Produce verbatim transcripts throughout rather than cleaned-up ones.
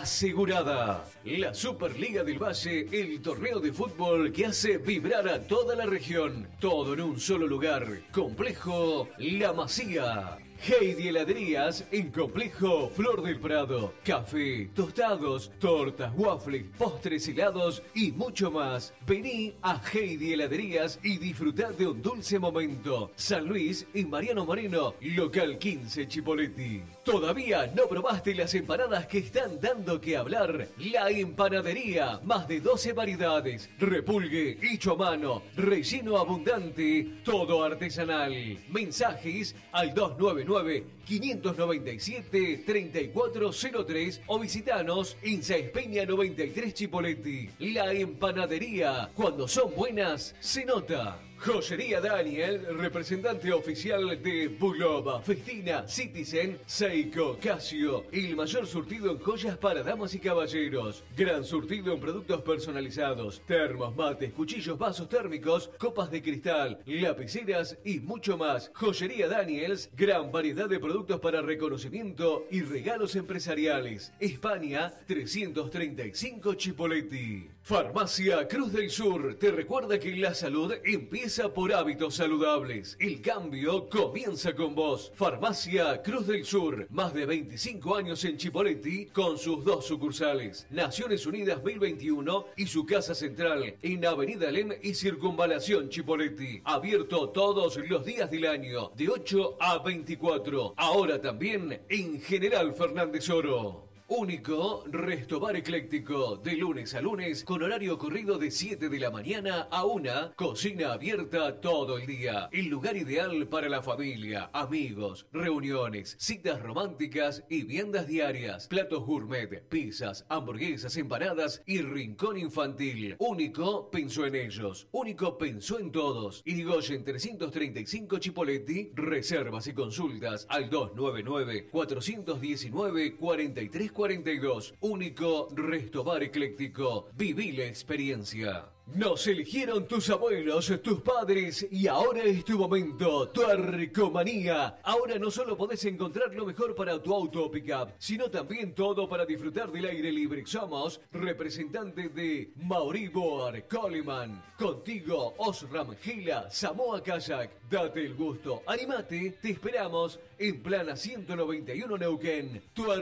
asegurada. La Superliga del Valle, el torneo de fútbol que hace vibrar a toda la región. Todo en un solo lugar. Complejo La Masía. Heidi Heladerías en Complejo Flor del Prado. Café, tostados, tortas, waffles, postres helados y mucho más. Vení a Heidi Heladerías y disfrutá de un dulce momento. San Luis y Mariano Moreno, local quince Chipoleti. ¿Todavía no probaste las empanadas que están dando que hablar? La Empanadería, más de doce variedades, repulgue, hecho a mano, relleno abundante, todo artesanal. Mensajes al dos nueve nueve, cinco nueve siete, tres cuatro cero tres o visitanos en Sáenz Peña noventa y tres Chipoleti. La Empanadería, cuando son buenas, se nota. Joyería Daniel, representante oficial de Bulova, Festina, Citizen, Seiko, Casio. El mayor surtido en joyas para damas y caballeros. Gran surtido en productos personalizados. Termos, mates, cuchillos, vasos térmicos, copas de cristal, lapiceras y mucho más. Joyería Daniels, gran variedad de productos para reconocimiento y regalos empresariales. España, trescientos treinta y cinco Chipoleti. Farmacia Cruz del Sur te recuerda que la salud empieza por hábitos saludables. El cambio comienza con vos. Farmacia Cruz del Sur, más de veinticinco años en Chipoleti con sus dos sucursales. Naciones Unidas mil veintiuno y su casa central en Avenida Alem y Circunvalación Chipoleti. Abierto todos los días del año de ocho a veinticuatro. Ahora también en General Fernández Oro. Único Restobar Ecléctico, de lunes a lunes, con horario corrido de siete de la mañana a una, cocina abierta todo el día. El lugar ideal para la familia, amigos, reuniones, citas románticas y viandas diarias. Platos gourmet, pizzas, hamburguesas, empanadas y rincón infantil. Único pensó en ellos, Único pensó en todos. Irigoyen trescientos treinta y cinco Chipoleti, reservas y consultas al dos nueve nueve, cuatro uno nueve, cuatro tres cuarenta y dos. Único Restobar Ecléctico. Viví la experiencia. Nos eligieron tus abuelos, tus padres y ahora es tu momento. Tuercomanía. Ahora no solo podés encontrar lo mejor para tu auto o pickup, sino también todo para disfrutar del aire libre. Somos representantes de Mauri Boar, Coleman. Contigo, Osram, Gila, Samoa Kayak. Date el gusto, animate, te esperamos en Plana ciento noventa y uno Neuquén.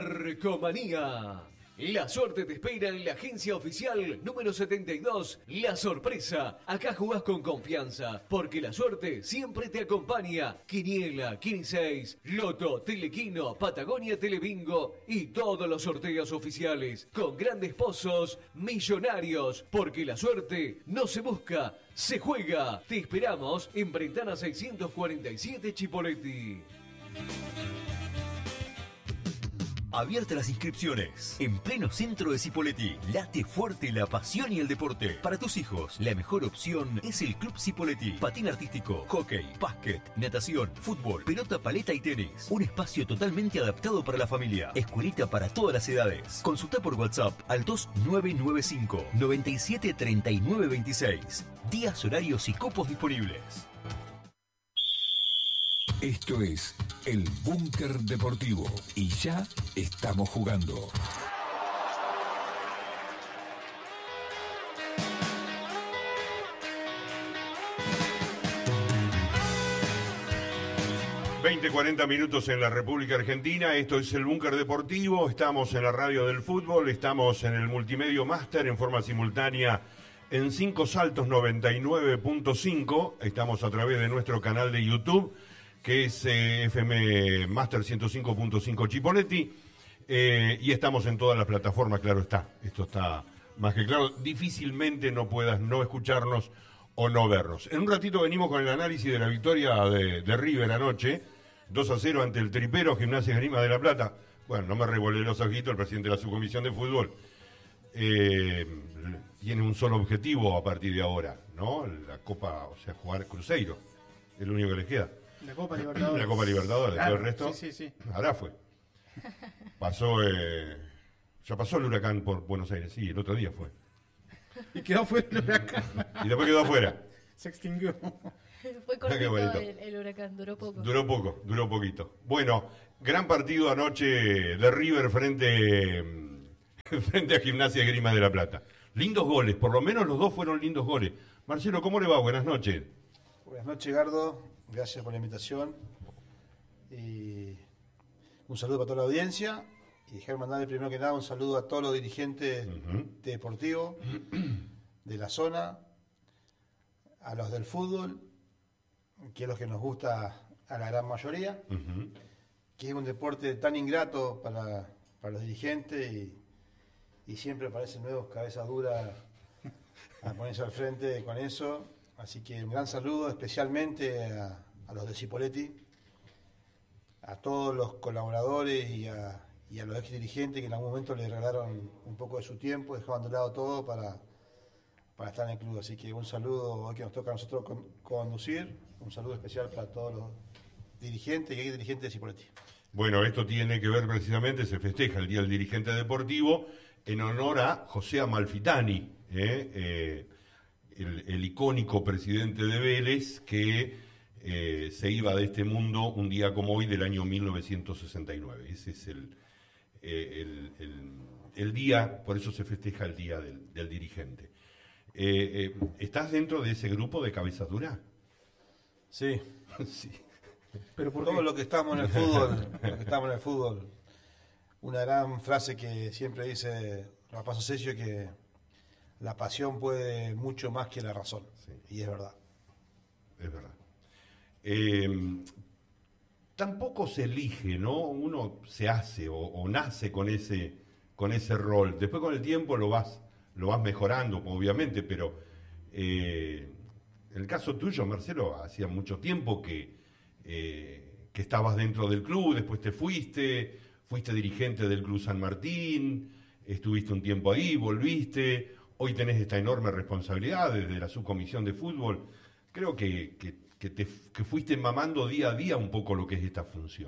Tuercomanía. La suerte te espera en la agencia oficial número setenta y dos, La Sorpresa. Acá jugás con confianza, porque la suerte siempre te acompaña. Quiniela, quince, Loto, Telequino, Patagonia Telebingo y todos los sorteos oficiales. Con grandes pozos millonarios, porque la suerte no se busca, se juega. Te esperamos en Brentana seiscientos cuarenta y siete Chipoleti. Abiertas las inscripciones. En pleno centro de Cipolletti. Late fuerte la pasión y el deporte. Para tus hijos, la mejor opción es el Club Cipolletti. Patín artístico, hockey, básquet, natación, fútbol, pelota, paleta y tenis. Un espacio totalmente adaptado para la familia. Escuelita para todas las edades. Consulta por WhatsApp al dos nueve nueve cinco, noventa y siete, treinta y nueve veintiséis. Días, horarios y cupos disponibles. Esto es El Búnker Deportivo y ya estamos jugando. veinte, cuarenta minutos en la República Argentina. Esto es El Búnker Deportivo. Estamos en la radio del fútbol, estamos en el Multimedio Máster en forma simultánea en Cinco Saltos noventa y nueve punto cinco. Estamos a través de nuestro canal de YouTube, que es eh, F M Master ciento cinco punto cinco Chipolletti, eh, y estamos en todas las plataformas, claro está, esto está más que claro, difícilmente no puedas no escucharnos o no vernos. En un ratito venimos con el análisis de la victoria de, de River anoche, dos a cero ante el tripero Gimnasia Esgrima de La Plata. Bueno, no me revolé los ojitos, el presidente de la subcomisión de fútbol eh, tiene un solo objetivo a partir de ahora, ¿no? La Copa, o sea, jugar Cruzeiro, es lo único que les queda. La Copa Libertadores. La Copa Libertadores, Claro, todo el resto. Sí, sí, sí. Ahora fue. Pasó, eh, ya pasó el huracán por Buenos Aires, sí, el otro día fue. Y quedó fuera el huracán. Y después quedó afuera. Se extinguió. Fue cortito el, el huracán, duró poco. Duró poco, duró poquito. Bueno, gran partido anoche de River frente frente a Gimnasia y Grima de la Plata. Lindos goles, por lo menos los dos fueron lindos goles. Marcelo, ¿cómo le va? Buenas noches. Buenas noches, Gardo. Gracias por la invitación. Y un saludo para toda la audiencia. Y dejar mandarle primero que nada un saludo a todos los dirigentes uh-huh. deportivos de la zona, a los del fútbol, que es lo que nos gusta a la gran mayoría, uh-huh. que es un deporte tan ingrato para, para los dirigentes y, y siempre aparecen nuevos cabezas duras a ponerse al frente con eso. Así que un gran saludo especialmente a, a los de Cipolletti, a todos los colaboradores y a, y a los ex dirigentes que en algún momento le regalaron un poco de su tiempo, dejaban de lado todo para, para estar en el club. Así que un saludo hoy que nos toca a nosotros con, conducir, un saludo especial para todos los dirigentes y ex dirigentes de Cipolletti. Bueno, esto tiene que ver precisamente, se festeja el Día del Dirigente Deportivo en honor a José Amalfitani, ¿eh? Eh, el, el icónico presidente de Vélez que eh, se iba de este mundo un día como hoy del año mil novecientos sesenta y nueve. Ese es el, eh, el, el, el día, por eso se festeja el Día del, del Dirigente. Eh, eh, ¿Estás dentro de ese grupo de cabezas duras? Sí. Sí. Pero por todo lo que estamos en el fútbol, lo que estamos en el fútbol, una gran frase que siempre dice Rapazo Cesio, que la pasión puede mucho más que la razón. Sí. Y es verdad. Es verdad. Eh, tampoco se elige, ¿no? Uno se hace o, o nace con ese, con ese rol. Después con el tiempo lo vas, lo vas mejorando, obviamente, pero eh, en el caso tuyo, Marcelo, hacía mucho tiempo que, eh, que estabas dentro del club, después te fuiste, fuiste dirigente del Club San Martín, estuviste un tiempo ahí, volviste. Hoy tenés esta enorme responsabilidad desde la subcomisión de fútbol. Creo que, que, que, te, que fuiste mamando día a día un poco lo que es esta función.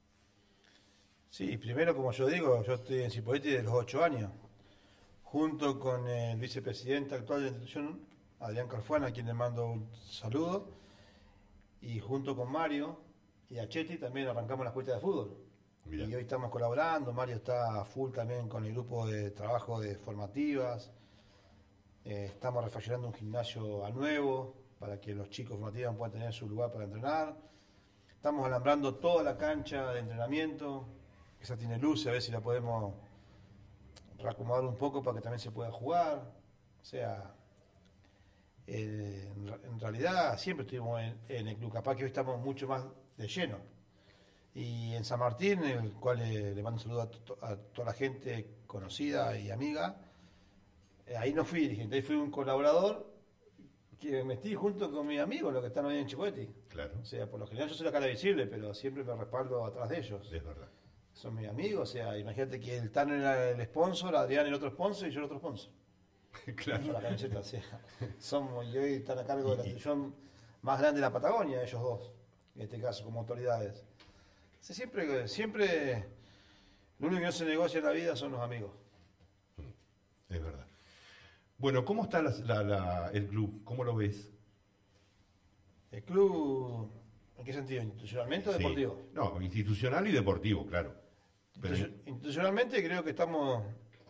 Sí, primero, como yo digo, yo estoy en Cipolletti desde los ocho años, junto con el vicepresidente actual de la institución, Adrián Carfuana, a quien le mando un saludo, y junto con Mario y Achetti también arrancamos la escuela de fútbol. Mirá. Y hoy estamos colaborando, Mario está full también con el grupo de trabajo de formativas. Eh, estamos refaccionando un gimnasio a nuevo para que los chicos formativos puedan tener su lugar para entrenar. Estamos alambrando toda la cancha de entrenamiento. Esa tiene luz, a ver si la podemos reacomodar un poco para que también se pueda jugar. O sea, eh, en, en realidad siempre estuvimos en, en el club. Capaz que hoy estamos mucho más de lleno. Y en San Martín, el cual le, le mando un saludo a, to, a toda la gente conocida y amiga. Ahí no fui dirigente, ahí fui un colaborador que me metí junto con mis amigos, los que están hoy en Cipolletti. Claro. O sea, por lo general yo soy la cara visible, pero siempre me respaldo atrás de ellos. Es verdad. Son mis amigos, o sea, imagínate que el Tano era el sponsor, Adrián el otro sponsor y yo el otro sponsor. Claro. La camiseta, o sea, somos, y hoy están a cargo de la institución más grande de la Patagonia, ellos dos, en este caso, como autoridades. O sea, siempre, siempre, lo único que no se negocia en la vida son los amigos. Es verdad. Bueno, ¿cómo está la, la, la, el club? ¿Cómo lo ves? El club, ¿en qué sentido? ¿Institucionalmente o Sí. deportivo? No, institucional y deportivo, claro. Pero... Institucionalmente creo que estamos,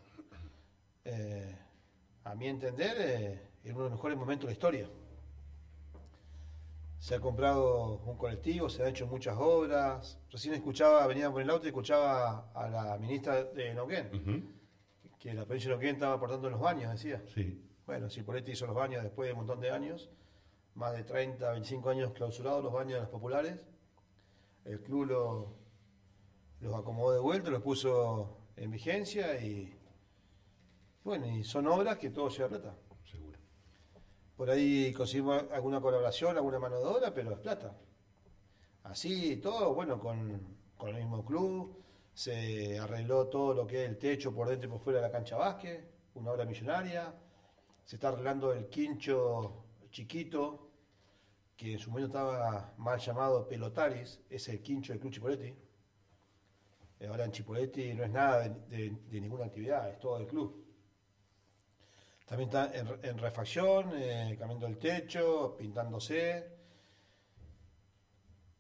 eh, a mi entender, eh, en uno de los mejores momentos de la historia. Se ha comprado un colectivo, se han hecho muchas obras. Recién escuchaba, venía por el auto y escuchaba a la ministra de Neuquén. Uh-huh. Que la provincia de Neuquén estaba aportando los baños, decía. Sí. Bueno, Cipolletti hizo los baños después de un montón de años, más de treinta, veinticinco años clausurados los baños de los populares. El club lo, los acomodó de vuelta, los puso en vigencia y bueno, y son obras que todo lleva plata. Seguro. Por ahí conseguimos alguna colaboración, alguna mano de obra, pero es plata. Así todo, bueno, con, con el mismo club. Se arregló todo lo que es el techo por dentro y por fuera de la cancha básquet, una obra millonaria. Se está arreglando el quincho chiquito, que en su momento estaba mal llamado Pelotaris, es el quincho del Club Cipolletti. Ahora en Cipolletti no es nada de, de, de ninguna actividad, es todo del club. También está en, en refacción, eh, cambiando el techo, pintándose.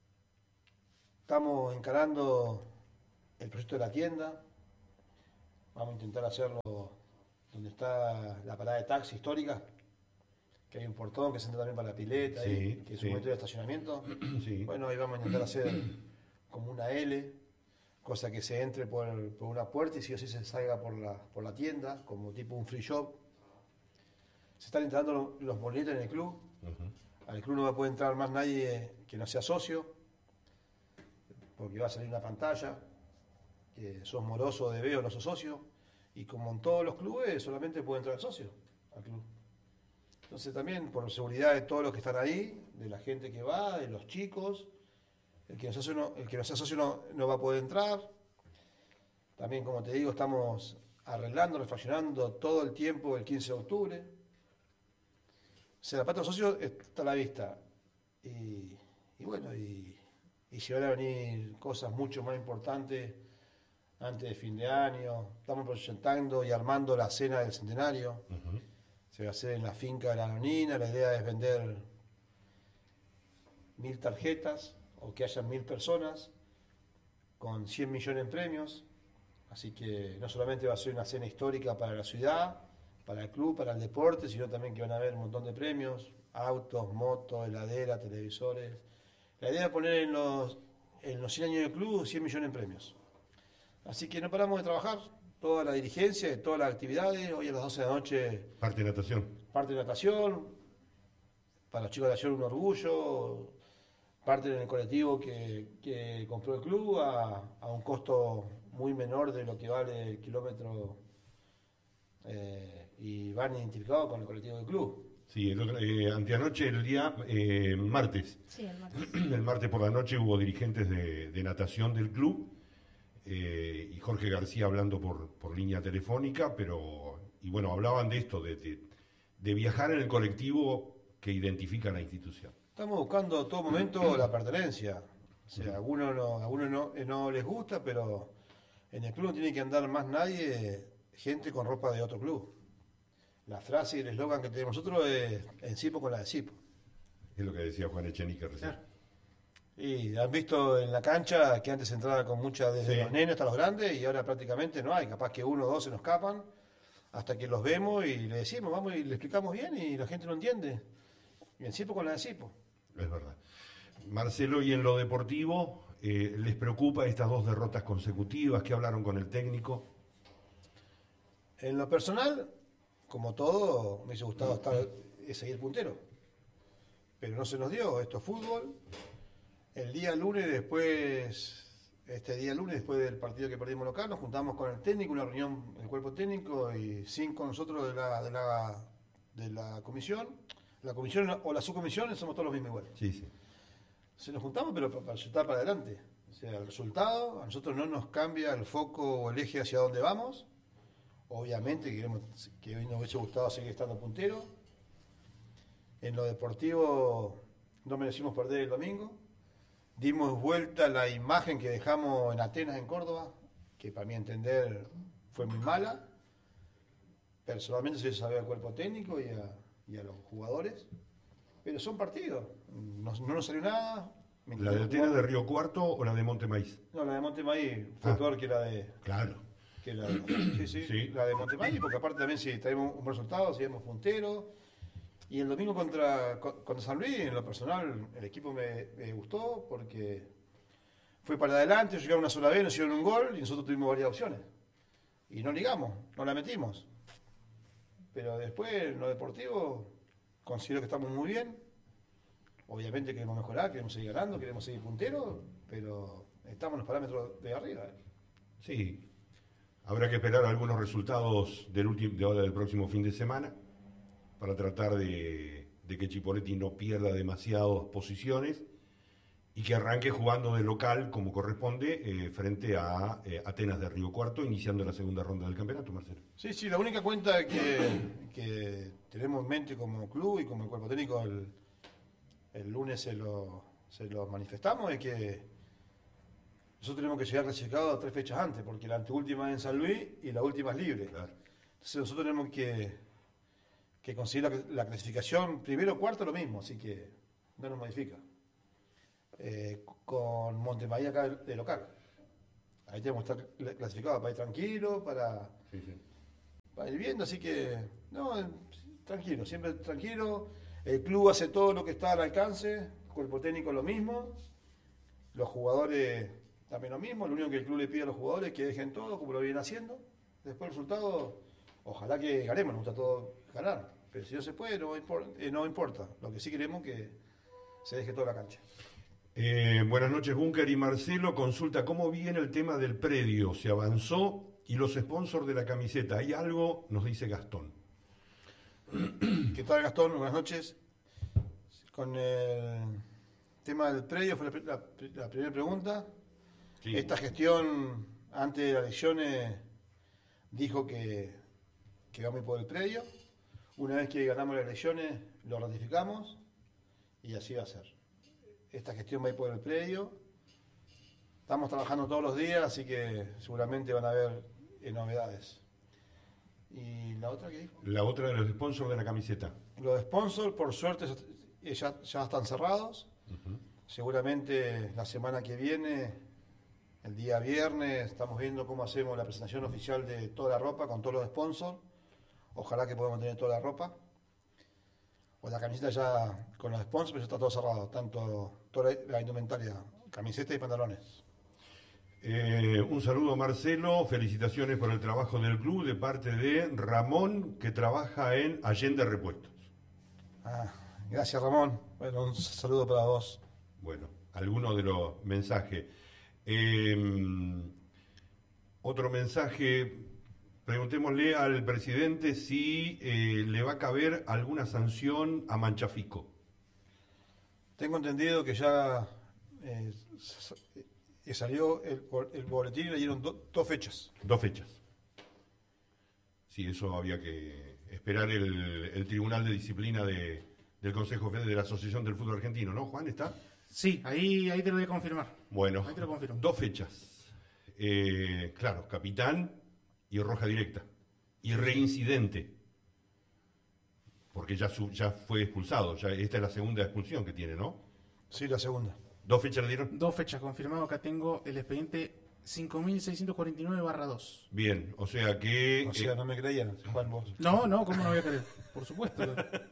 Estamos encarando el proyecto de la tienda, Vamos a intentar hacerlo donde está la parada de taxi histórica, que hay un portón que se entra también para la pileta, Sí, y, que es sí. un momento de estacionamiento. Sí. Bueno, ahí vamos a intentar hacer como una L, cosa que se entre por, por una puerta y sí o sí se salga por la, por la tienda, como tipo un free shop. Se están instalando los, los boletos en el club. Ujú. Al club no va a poder entrar más nadie que no sea socio, porque va a salir una pantalla, que sos moroso de B o no sos socio, y como en todos los clubes solamente puede entrar el socio al club. Entonces también por seguridad de todos los que están ahí, de la gente que va, de los chicos, el que no sea socio no, el que no, sea socio no, no va a poder entrar. También, como te digo, estamos arreglando, refaccionando todo el tiempo el quince de octubre. O sea, la pata de los socios está a la vista. Y, y bueno, y, y si van a venir cosas mucho más importantes antes de fin de año. Estamos proyectando y armando la cena del centenario. Ujú. Se va a hacer en la finca de la Nonina. La idea es vender mil tarjetas o que haya mil personas con cien millones en premios. Así que no solamente va a ser una cena histórica para la ciudad, para el club, para el deporte, sino también que van a haber un montón de premios, autos, motos, heladeras, televisores. La idea es poner en los, en los cien años del club cien millones en premios. Así que no paramos de trabajar, toda la dirigencia, de todas las actividades. Hoy a las doce de la noche Parte de natación. parte de natación, para los chicos de Nación un orgullo, parte del colectivo que, que compró el club a, a un costo muy menor de lo que vale el kilómetro, eh, y van identificados con el colectivo del club. Sí, el otro- eh, anteanoche, el día eh, martes. Sí, el martes. El martes por la noche hubo dirigentes de, de natación del club eh, y Jorge García hablando por, por línea telefónica, pero, y bueno, hablaban de esto, de, de, de viajar en el colectivo que identifica la institución. Estamos buscando a todo momento la pertenencia. O sea, a algunos no, a algunos no, eh, no les gusta, pero en el club no tiene que andar más nadie, gente con ropa de otro club. La frase y el eslogan que tenemos nosotros es en Cipo con la de Cipo. Es lo que decía Juan Echenique recién. Y han visto en la cancha que antes entraba con muchas, desde Sí. los nenes hasta los grandes, y ahora prácticamente no hay. Capaz que uno o dos se nos escapan hasta que los vemos y le decimos, vamos y le explicamos bien y la gente no entiende. Y en Cipo con la de Cipo. Es verdad. Marcelo, y en lo deportivo, eh, ¿les preocupa estas dos derrotas consecutivas? ¿Qué hablaron con el técnico? En lo personal, como todo, me hubiese gustado estar, eh, seguir puntero. Pero no se nos dio, esto es fútbol. El día lunes, después, este día lunes, después del partido que perdimos local, nos juntamos con el técnico, una reunión del cuerpo técnico y cinco nosotros de la, de la, de la comisión. La comisión o la subcomisión somos todos los mismos igual. Sí, sí. Se nos juntamos, pero para proyectar para adelante. O sea, el resultado a nosotros no nos cambia el foco o el eje hacia dónde vamos. Obviamente queremos, que hoy nos hubiese gustado seguir estando puntero. En lo deportivo no merecimos perder el domingo. Dimos vuelta a la imagen que dejamos en Atenas, en Córdoba, que para mi entender fue muy mala. Personalmente se sabe al cuerpo técnico y a, y a los jugadores. Pero son partidos. No, no nos salió nada. Me ¿La de encantó Atenas de jugar. Río Cuarto o la de Monte Maíz? No, la de Montemaí fue Ah. peor que la de... Claro. Que la, sí, sí, Sí. la de Montemaí, porque aparte también si traemos un buen resultado, seguimos punteros. Y el domingo contra, contra San Luis, en lo personal, el equipo me, me gustó porque fue para adelante, llegaron una sola vez, nos hicieron un gol y nosotros tuvimos varias opciones. Y no ligamos, no la metimos. Pero después, en lo deportivo, considero que estamos muy bien. Obviamente queremos mejorar, queremos seguir ganando, queremos seguir punteros, pero estamos en los parámetros de arriba. ¿eh? Sí. Habrá que esperar algunos resultados del último, de ahora del próximo fin de semana para tratar de, de que Chipoleti no pierda demasiadas posiciones y que arranque jugando de local como corresponde eh, frente a eh, Atenas de Río Cuarto, iniciando la segunda ronda del campeonato, Marcelo. Sí, sí, la única cuenta que, que tenemos en mente como club y como el cuerpo técnico el, el lunes se lo, se lo manifestamos es que nosotros tenemos que llegar clasificados tres fechas antes, porque la anteúltima es en San Luis y la última es libre. Claro. Entonces nosotros tenemos que, que conseguir la, la clasificación primero o cuarto lo mismo, así que no nos modifica. Eh, con Montemaí acá de local. Ahí tenemos que estar clasificados para ir tranquilo, para Sí, sí. Va a ir viendo, así que, no, tranquilo, siempre tranquilo. El club hace todo lo que está al alcance, el cuerpo técnico lo mismo, los jugadores también lo mismo. Lo único que el club le pide a los jugadores es que dejen todo como lo vienen haciendo. Después el resultado, ojalá que ganemos, nos gusta todo ganar, pero si no se puede, no, impor- eh, no importa. Lo que sí queremos es que se deje toda la cancha. Eh, buenas noches, Búnker y Marcelo. Consulta, ¿cómo viene el tema del predio? ¿Se avanzó? Y los sponsors de la camiseta, ¿hay algo? Nos dice Gastón. ¿Qué tal, Gastón? Buenas noches. Con el tema del predio fue la, pri- la pri- la primera pregunta. Sí. Esta gestión, antes de las elecciones, dijo que, que vamos a ir por el predio. Una vez que ganamos las elecciones, lo ratificamos y así va a ser. Esta gestión va a ir por el predio. Estamos trabajando todos los días, así que seguramente van a haber eh, novedades. ¿Y la otra que dijo? La otra de los sponsors de la camiseta. Los sponsors, por suerte, ya, ya están cerrados. Uh-huh. Seguramente la semana que viene, el día viernes, estamos viendo cómo hacemos la presentación oficial de toda la ropa con todos los sponsors. Ojalá que podamos tener toda la ropa. O la camiseta ya con los sponsors, pero ya está todo cerrado, tanto toda la indumentaria, camiseta y pantalones. Eh, un saludo a Marcelo, felicitaciones por el trabajo del club de parte de Ramón, que trabaja en Allende Repuestos. Ah, gracias, Ramón. Bueno, un saludo para vos. Bueno, algunos de los mensajes. Eh, otro mensaje, preguntémosle al presidente si eh, le va a caber alguna sanción a Manchafico. Tengo entendido que ya eh, s- eh, salió el, el boletín y le dieron do- dos fechas. Dos fechas. Sí, eso había que esperar el, el Tribunal de Disciplina de, del Consejo Federal de la Asociación del Fútbol Argentino, ¿no, Juan? ¿Está? Sí, ahí, ahí te lo voy a confirmar. Bueno, Ahí te lo confirmo. dos fechas. Eh, claro, capitán y roja directa. Y reincidente. Porque ya, su, ya fue expulsado. Ya, esta es la segunda expulsión que tiene, ¿no? Sí, la segunda. ¿Dos fechas le dieron? Dos fechas confirmado. Acá tengo el expediente cinco mil seiscientos cuarenta y nueve barra dos. Bien, o sea que... O sea, eh, no me creían, Juan, vos. No, no, ¿cómo no voy a querer? Por supuesto.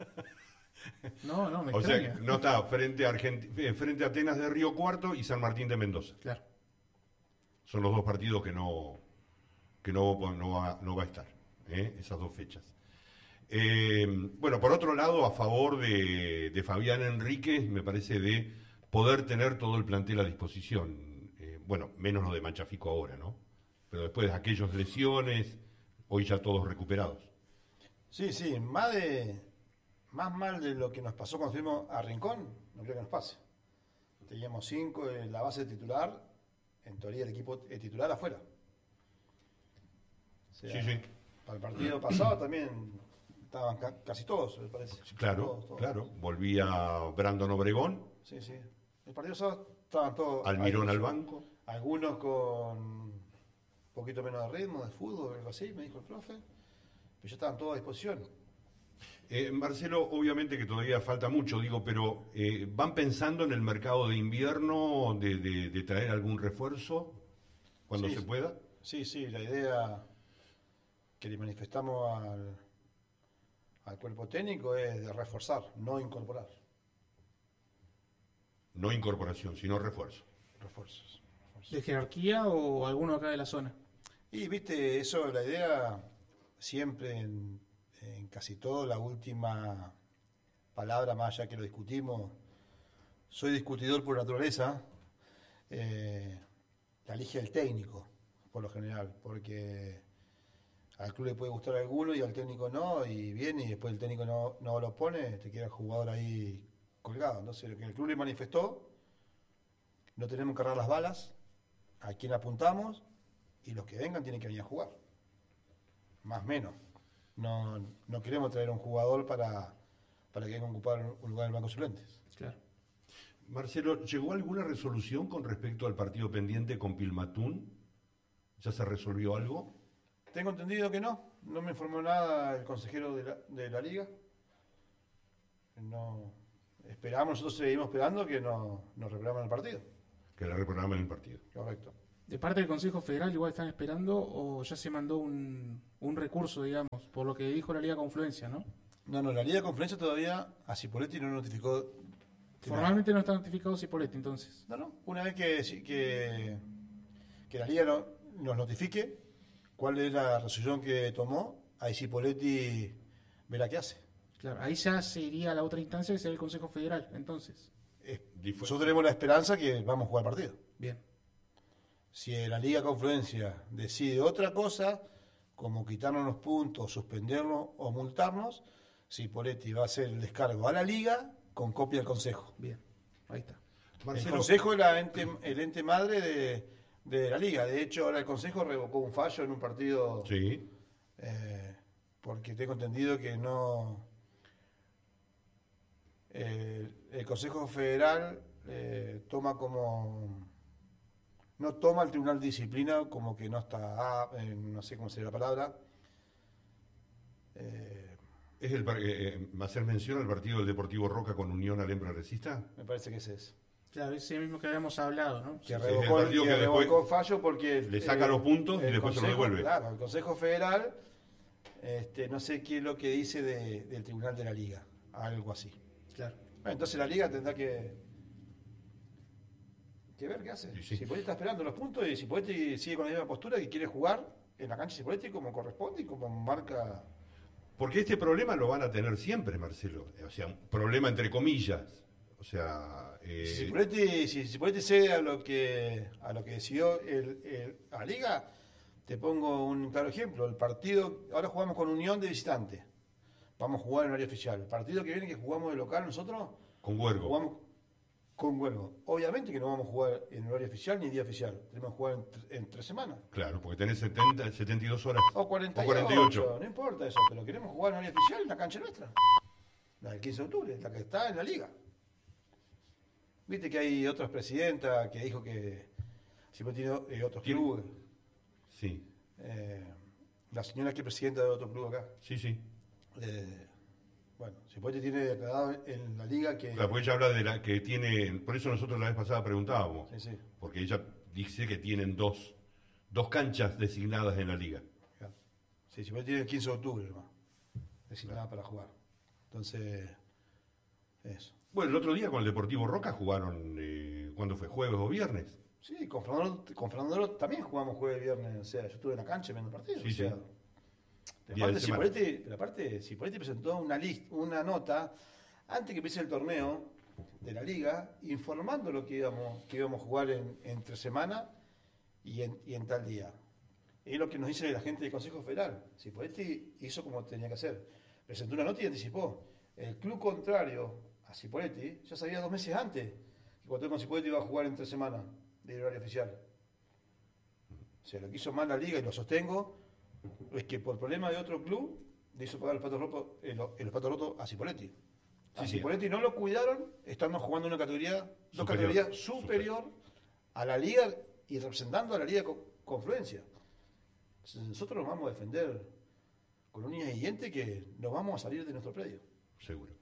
No, no, me o sea, extraña. que no está frente a, Argent- eh, frente a Atenas de Río Cuarto y San Martín de Mendoza. Claro. Son los dos partidos que no, que no, no, va, no va a estar, ¿eh? Esas dos fechas. Eh, bueno, por otro lado, a favor de, de Fabián Enríquez, me parece de poder tener todo el plantel a disposición. Eh, bueno, menos lo de Manchafico ahora, ¿no? Pero después de aquellas lesiones, hoy ya todos recuperados. Sí, sí, más de más mal de lo que nos pasó cuando fuimos a Rincón, no creo que nos pase. Teníamos cinco en la base titular, en teoría el equipo eh, titular afuera. O sea, Sí, sí. para el partido pasado también estaban ca- casi todos, me parece. Claro, Todos, todos. claro. Volvía Brandon Obregón, Sí, sí. El partido pasado estaban todos. Almirón al algunos- banco. Algunos con un poquito menos de ritmo, de fútbol, algo así, me dijo el profe. Pero ya estaban todos a disposición. Eh, Marcelo, obviamente que todavía falta mucho, digo, pero eh, ¿van pensando en el mercado de invierno de, de- de traer algún refuerzo cuando Sí. se pueda? Sí, sí, la idea que le manifestamos al, al cuerpo técnico es de reforzar, no incorporar. No incorporación, sino refuerzo. Refuerzos. refuerzos. ¿De jerarquía o alguno acá de la zona? Y viste, eso, la idea siempre en, en casi todo, la última palabra, más allá que lo discutimos, soy discutidor por naturaleza, eh, la elige el técnico, por lo general, porque al club le puede gustar a alguno y al técnico no, y viene y después el técnico no, no lo pone, te queda el jugador ahí colgado. Entonces, lo que el club le manifestó, no tenemos que agarrar las balas, a quién apuntamos, y los que vengan tienen que venir a jugar. Más o menos. No, no queremos traer un jugador para, para que venga a ocupar un lugar en el banco de suplentes. Claro. Marcelo, ¿llegó alguna resolución con respecto al partido pendiente con Pilmatún? ¿Ya se resolvió algo? Tengo entendido que no. No me informó nada el consejero de la, de la liga. No. Esperamos, nosotros seguimos esperando que no, nos reprogramen el partido. Que la reprogramen el partido. Correcto. De parte del Consejo Federal igual están esperando o ya se mandó un, un recurso, digamos, por lo que dijo la Liga Confluencia, ¿no? No, no, la Liga Confluencia todavía a Cipoletti no notificó. Formalmente no está notificado Cipoletti, entonces. No, no, una vez que, que, que la Liga no, nos notifique cuál es la resolución que tomó, ahí Cipoletti verá qué hace. Claro, ahí ya se iría a la otra instancia que sería el Consejo Federal, entonces. Eh, nosotros tenemos la esperanza que vamos a jugar partido. Bien. Si la Liga Confluencia decide otra cosa, como quitarnos los puntos, suspendernos o multarnos, Cipoletti va a hacer el descargo a la Liga con copia del Consejo. Bien, ahí está. Marcelo. El Consejo es la ente, el ente madre de, de la Liga. De hecho, ahora el Consejo revocó un fallo en un partido. Sí. Eh, porque tengo entendido que no. Eh, el Consejo Federal eh, toma como. No toma el Tribunal de Disciplina como que no está. Ah, eh, no sé cómo sería la palabra. Eh, ¿Es el, eh, hacer mención al partido del Deportivo Roca con Unión Alem Resista? me parece que ese es. Claro, ese mismo que habíamos hablado, ¿no? Que Sí, revocó, el partido que que revocó después fallo porque le saca los puntos y el después se Consejo- lo devuelve. Claro, el Consejo Federal, este, no sé qué es lo que dice de- del Tribunal de la Liga, algo así. Claro. Bueno, entonces la Liga tendrá que, que ver qué hace. Sí, sí. Cipoletti está esperando los puntos y Cipoletti sigue con la misma postura que quiere jugar en la cancha de Cipoletti como corresponde y como marca. Porque este problema lo van a tener siempre, Marcelo. O sea, un problema entre comillas. O sea, eh, Si Cipoletti, si Cipoletti cede a lo que a lo que decidió el, el- la Liga, te pongo un claro ejemplo. El partido, ahora jugamos con Unión de visitante. Vamos a jugar en horario oficial. El partido que viene que jugamos de local nosotros, con Huergo. jugamos con Huelgo. Obviamente que no vamos a jugar en horario oficial ni día oficial. Tenemos que jugar en, tr- en tres semanas. Claro, porque tenés setenta, setenta y dos horas. O cuarenta y ocho, O cuarenta y ocho. no importa eso, pero queremos jugar en horario oficial en la cancha nuestra. La del quince de octubre, la que está en la Liga. Viste que hay otras presidentas que dijo que siempre tiene eh, otros ¿Quién? clubes. Sí, Eh, la señora que es presidenta de otro club acá. sí, sí. Eh, bueno, Cipoletti tiene declarado en la Liga que. Claro, porque ella habla de la que tiene. Por eso nosotros la vez pasada preguntábamos. Sí, sí. Porque ella dice que tienen dos, dos canchas designadas en la liga. Claro. Sí, Cipoletti tiene el quince de octubre nomás. Designada para jugar. Entonces, eso. Bueno, el otro día con el Deportivo Roca jugaron. Eh, ¿Cuándo fue? ¿Jueves o viernes? Sí, con Fernando, con Fernando también jugamos jueves y viernes. O sea, yo estuve en la cancha viendo el partido. Sí, o sea, sí. Pero Día de aparte, semana. Cipoletti, pero aparte, Cipoletti presentó una lista, una nota antes que empiece el torneo de la liga, informando lo que íbamos, que íbamos a jugar en, entre semana y en, y en tal día. Es lo que nos dice la gente del Consejo Federal. Cipoletti hizo como tenía que hacer. Presentó una nota y anticipó. El club contrario a Cipoletti ya sabía dos meses antes que cuando con Cipoletti iba a jugar entre semana de horario oficial. O sea, lo que hizo mal la liga, y lo sostengo, es que por problema de otro club le hizo pagar los patos rotos, eh, los, eh, los patos rotos a Cipoletti. A Sí, sí. Cipoletti no lo cuidaron, estando jugando una categoría, dos Superior. categorías superior a la liga y representando a la liga con Confluencia. Entonces, nosotros nos vamos a defender con uñas y dientes que nos vamos a salir de nuestro predio. Seguro.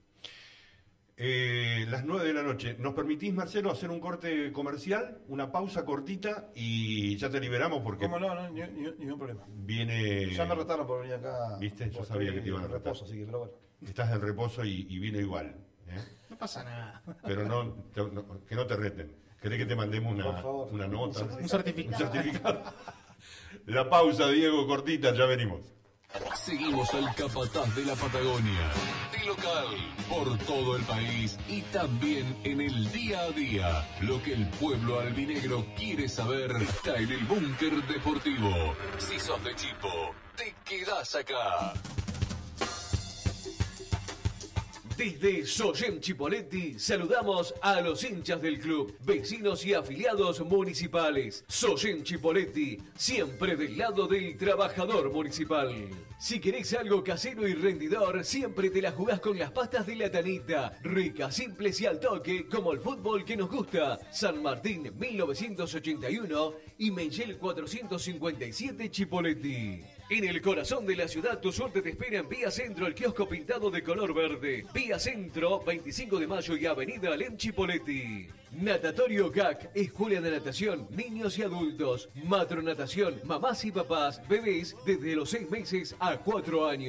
Eh, las nueve de la noche. ¿Nos permitís, Marcelo, hacer un corte comercial? Una pausa cortita y ya te liberamos porque ¿Cómo no? no ni, ni- ningún problema. viene... Ya me retaron por venir acá. ¿Viste? Yo porque sabía estoy que te iban a en retar. reposo, así que, pero bueno. Estás en reposo y, y viene igual. ¿eh? No pasa nada. Pero no, te- no- que no te reten. ¿Querés que te mandemos Por una, favor. una nota? Un certificado. Un certificado. La pausa, Diego, cortita, ya venimos. Seguimos al capataz de la Patagonia. De local, por todo el país y también en el día a día. Lo que el pueblo albinegro quiere saber está en el Búnker Deportivo. Si sos de Chipo, te quedás acá. Desde Soyem Chipoletti saludamos a los hinchas del club, vecinos y afiliados municipales. Soyem Chipoletti, siempre del lado del trabajador municipal. Si querés algo casero y rendidor, siempre te la jugás con las pastas de la Tanita. Ricas, simples y al toque, como el fútbol que nos gusta. San Martín mil novecientos ochenta y uno y Menchel cuatrocientos cincuenta y siete Chipoletti. En el corazón de la ciudad, tu suerte te espera en Vía Centro, el kiosco pintado de color verde. Vía Centro, veinticinco de mayo y Avenida Alem Chipoleti. Natatorio G A C, escuela de natación, niños y adultos. Matronatación, mamás y papás, bebés desde los seis meses a cuatro años.